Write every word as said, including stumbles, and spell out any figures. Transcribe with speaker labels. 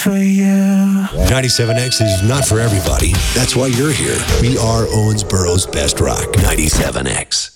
Speaker 1: for you.
Speaker 2: ninety-seven X is not for everybody. That's why you're here. We are Owensboro's best rock. ninety-seven X.